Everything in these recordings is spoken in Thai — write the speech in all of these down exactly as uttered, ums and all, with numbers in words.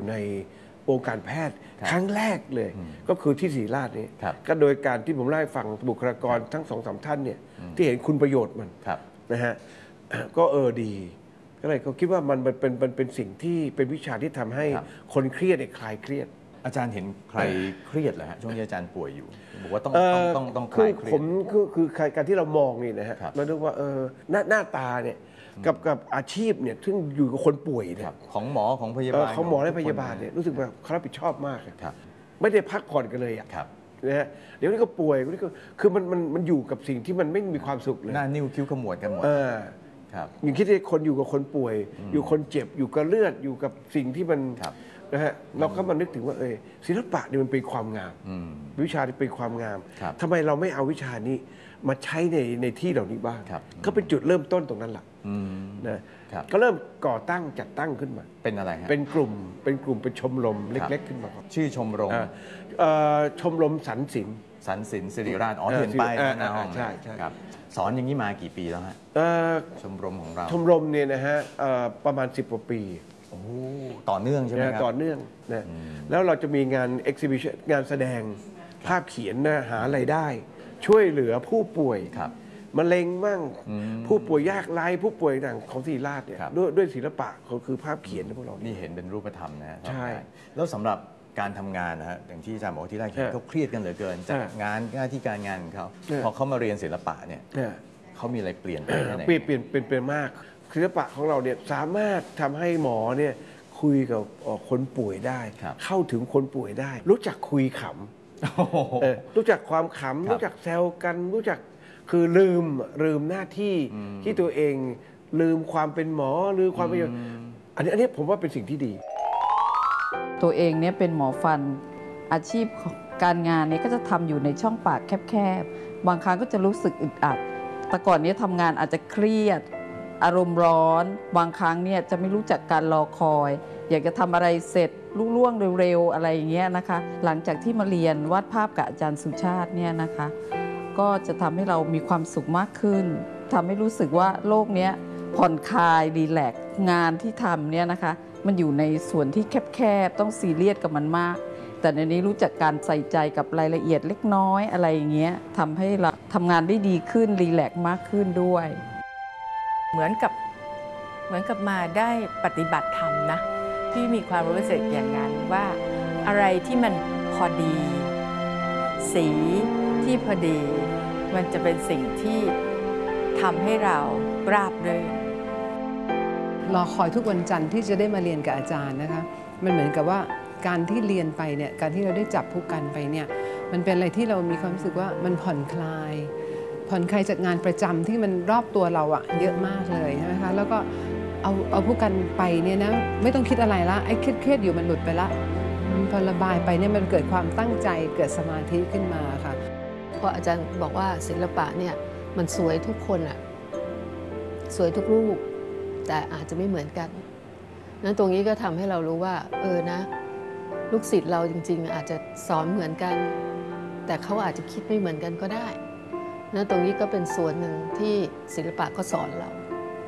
ในวงการแพทย์ครั้งแรกเลยก็คือที่ศรีราชนี้ก็โดยการที่ผมเล่าให้ฟังบุคลากรทั้งสองสามท่านเนี่ยที่เห็นคุณประโยชน์มันนะฮะก็เออดีก็เลยก็คิดว่ามันเป็นมันเป็นสิ่งที่เป็นวิชาที่ทำให้คนเครียดคลายเครียดอาจารย์เห็นใครเครียดเหรอฮะช่วงที่อาจารย์ป่วยอยู่บอกว่าต้องต้องต้องต้องคลายเครียดผมคือคือการที่เรามองนี่นะฮะเราดูว่าเออหน้าหน้าตาเนี่ยกับกับอาชีพเนี่ยซึ่งอยู่กับคนป่วยเนี่ยของหมอของพยาบาลของหมอและพยาบาลเนี่ยรู้สึกว่าเขารับผิดชอบมากไม่ได้พักผ่อนกันเลยอ่ะนะฮะเดี๋ยวนี้ก็ป่วยนี่ก็คือมันมันมันอยู่กับสิ่งที่มันไม่มีความสุขเลยหน้านิ้วคิ้วขมวดกันหมดอย่างคิดว่าคนอยู่กับคนป่วยอยู่คนเจ็บอยู่กับเลือดอยู่กับสิ่งที่มันนะฮะเราก็มานึกถึงว่าเออศิลปะนี่มันเป็นความงามวิชาที่เป็นความงามทำไมเราไม่เอาวิชานี้มาใช้ในในที่เหล่านี้บ้างก็เป็นจุดเริ่มต้นตรงนั้นแหละนะก็เริ่มก่อตั้งจัดตั้งขึ้นมาเป็นอะไรฮะเป็นกลุ่มเป็นกลุ่มเป็นชมรมเล็กๆขึ้นมาครับชื่อชมรมชมรมสรรศิลป์สรรศิลป์ศิริราชอ๋อเห็นไปหน้าห้องใช่ใช่ครับสอนอย่างนี้มากี่ปีแล้วฮะชมรมของเราชมรมเนี่ยนะฮะประมาณสิบกว่าปีต่อเนื่องใช่ไหมครับต่อเนื่องนะแล้วเราจะมีงาน exhibition งานแสดงภาพเขียนนะหารายได้ช่วยเหลือผู้ป่วยมะเร็งมั่งผู้ป่วยยากไร้ผู้ป่วยต่างของศรีราชเนี่ยด้วยด้วยศิลปะก็คือภาพเขียนพวกเรานี่เห็นเป็นรูปธรรมนะใช่แล้วสำหรับการทำงานนะฮะอย่างที่อาจารย์บอกที่แรกเขาเครียดกันเหลือเกินจากงานหน้าที่การงานของเขาพอเขามาเรียนศิลปะเนี่ยเขามีอะไรเปลี่ยนไปไหนเปลี่ยนเปลี่ยนเปลี่ยนเปลี่ยนมากศิลปะของเราเนี่ยสามารถทำให้หมอเนี่ยคุยกับคนป่วยได้เข้าถึงคนป่วยได้รู้จักคุยขำรู้จักความขำรู้จักแซวกันรู้จักคือลืมลืมหน้าที่ที่ตัวเองลืมความเป็นหมอลืมความเป็นอันนี้อันนี้ผมว่าเป็นสิ่งที่ดีตัวเองเนี่ยเป็นหมอฟันอาชีพการงานเนี่ยก็จะทำอยู่ในช่องปากแคบๆบางครั้งก็จะรู้สึกอึดอัดแต่ก่อนนี้ทำงานอาจจะเครียดอารมณ์ร้อนบางครั้งเนี่ยจะไม่รู้จักการรอคอยอยากจะทำอะไรเสร็จลุล่วงเร็วๆอะไรอย่างเงี้ยนะคะหลังจากที่มาเรียนวาดภาพกับอาจารย์สุชาติเนี่ยนะคะก็จะทำให้เรามีความสุขมากขึ้นทำให้รู้สึกว่าโลกนี้ผ่อนคลายรีแลกซ์งานที่ทำเนี่ยนะคะมันอยู่ในส่วนที่แคบๆต้องซีเรียสกับมันมากแต่ในนี้รู้จักการใส่ใจกับรายละเอียดเล็กน้อยอะไรอย่างเงี้ยทำให้เราทำงานได้ดีขึ้นรีแลกซ์มากขึ้นด้วยเหมือนกับเหมือนกับมาได้ปฏิบัติธรรมนะที่มีความรู้สึกอย่างนั้นว่าอะไรที่มันพอดีสีที่พอดีมันจะเป็นสิ่งที่ทำให้เราราบรื่นรอคอยทุกวันจันทร์ที่จะได้มาเรียนกับอาจารย์นะคะมันเหมือนกับว่าการที่เรียนไปเนี่ยการที่เราได้จับผู้กันไปเนี่ยมันเป็นอะไรที่เรามีความรู้สึกว่ามันผ่อนคลายผ่อนคลายจากงานประจำที่มันรอบตัวเราอะเยอะมากเลยใช่ไหมคะแล้วก็เอาเอาผู้กันไปเนี่ยนะไม่ต้องคิดอะไรละไอ้เครียดๆอยู่มันหลุดไปละพอระบายไปเนี่ยมันเกิดความตั้งใจเกิดสมาธิขึ้นมาค่ะเพราะอาจารย์บอกว่าศิลปะเนี่ยมันสวยทุกคนอะสวยทุกรูปแต่อาจจะไม่เหมือนกันนั้นตรงนี้ก็ทำให้เรารู้ว่าเออนะลูกศิษย์เราจริงๆอาจจะสอนเหมือนกันแต่เขาอาจจะคิดไม่เหมือนกันก็ได้นั้นตรงนี้ก็เป็นส่วนหนึ่งที่ศิลปะก็สอนเรา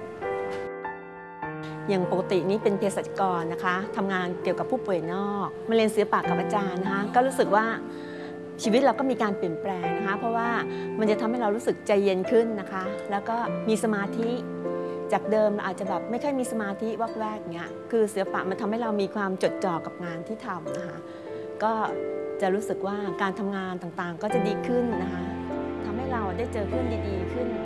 อย่างปกตินี้เป็นเภสัชกรนะคะทำงานเกี่ยวกับผู้ป่วยนอกมาเรียนศิลปะกับอาจารย์นะคะก็รู้สึกว่าชีวิตเราก็มีการเปลี่ยนแปลงนะคะเพราะว่ามันจะทำให้เรารู้สึกใจเย็นขึ้นนะคะแล้วก็มีสมาธิจากเดิมอาจจะแบบไม่ค่อยมีสมาธิวักแวกเงี้ยคือศิลปะมันทำให้เรามีความจดจ่อกับงานที่ทำนะคะก็จะรู้สึกว่าการทำงานต่างๆก็จะดีขึ้นนะคะทำให้เราได้เจอเพื่อนดีๆขึ้น